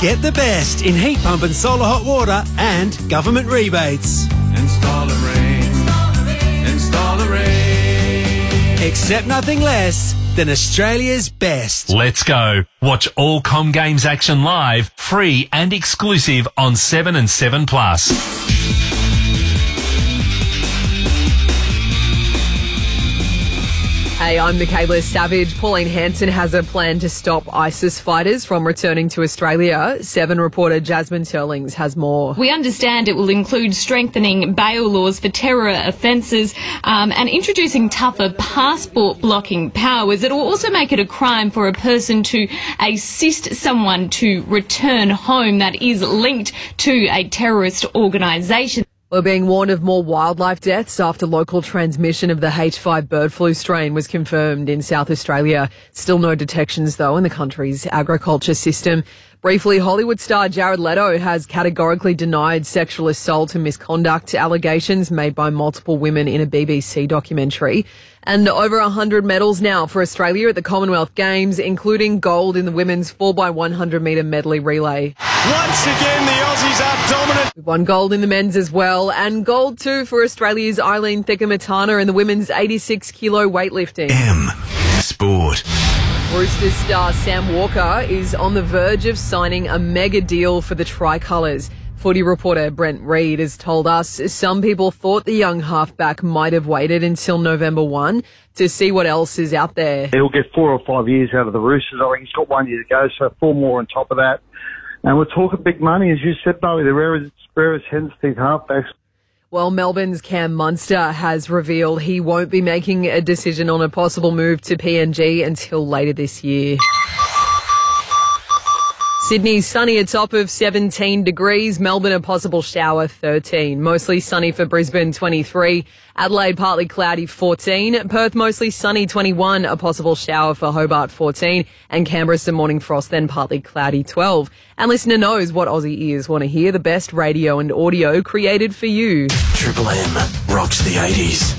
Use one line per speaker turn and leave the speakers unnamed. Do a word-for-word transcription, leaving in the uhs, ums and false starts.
Get the best in heat pump and solar hot water and government rebates.
Install a ring. Install a ring.
Accept nothing less than Australia's best.
Let's go. Watch all Com Games action live, free and exclusive on seven and seven plus.
Hey, I'm Michaela Savage. Pauline Hanson has a plan to stop ISIS fighters from returning to Australia. Seven reporter Jasmine Turlings has more.
We understand it will include strengthening bail laws for terror offences um, and introducing tougher passport blocking powers. It will also make it a crime for a person to assist someone to return home that is linked to a terrorist organisation.
We're being warned of more wildlife deaths after local transmission of the H five bird flu strain was confirmed in South Australia. Still no detections, though, in the country's agriculture system. Briefly, Hollywood star Jared Leto has categorically denied sexual assault and misconduct allegations made by multiple women in a B B C documentary. And over one hundred medals now for Australia at the Commonwealth Games, including gold in the women's four by one hundred metre medley relay.
Once again, the Aussies are dominant.
We won gold in the men's as well, and gold too for Australia's Eileen Thickamatana in the women's eighty-six kilo weightlifting.
M Sport.
Roosters star Sam Walker is on the verge of signing a mega deal for the Tricolours. Footy reporter Brent Reid has told us some people thought the young halfback might have waited until November first to see what else is out there.
He'll get four or five years out of the Roosters. I think he's got one year to go, so four more on top of that. And we're talking big money, as you said, Bowie, the rarest, rarest hen's teeth halfbacks.
Well, Melbourne's Cam Munster has revealed he won't be making a decision on a possible move to P N G until later this year. Sydney's sunny, a top of seventeen degrees. Melbourne, a possible shower, thirteen. Mostly sunny for Brisbane, twenty-three. Adelaide, partly cloudy, fourteen. Perth, mostly sunny, twenty-one. A possible shower for Hobart, fourteen. And Canberra, some morning frost, then partly cloudy, twelve. And listener knows what Aussie ears want to hear. The best radio and audio created for you.
Triple M rocks the eighties.